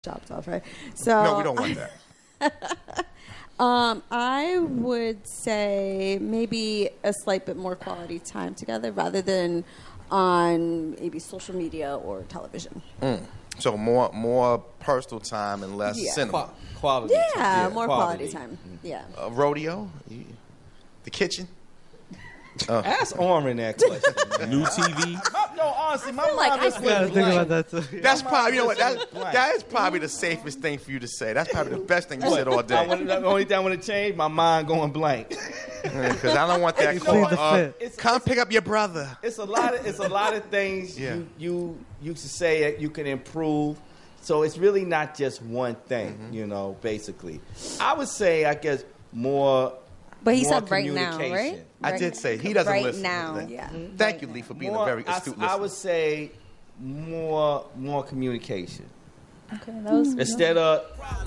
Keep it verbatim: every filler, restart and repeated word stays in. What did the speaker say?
chopped off, right? So no, we don't want that. um, I would say maybe a slight bit more quality time together rather than on maybe social media or television. Mm. So more more personal time and less yeah. cinema. Qu- quality yeah, time. Yeah, more quality, quality time. Mm-hmm. Yeah. Uh, rodeo? The kitchen? Uh, Ask Orrin that question. New T V. My, no, honestly, my mind like just I went think blank. about that too. That's probably, you know what, that, that is probably the safest thing for you to say. That's probably the best thing you said all I day. want, the only thing I want to change, my mind going blank. Because I don't want that call. Uh, come pick up your brother. It's a lot of it's a lot of things yeah. you you you should say that you can improve. So it's really not just one thing, mm-hmm. you know. Basically, I would say I guess more. But he more said right now, right? I right did say he doesn't right listen. Now, to yeah. Thank right you, Lee, for being more, a very astute I, listener. I would say more more communication. Okay, that was instead of.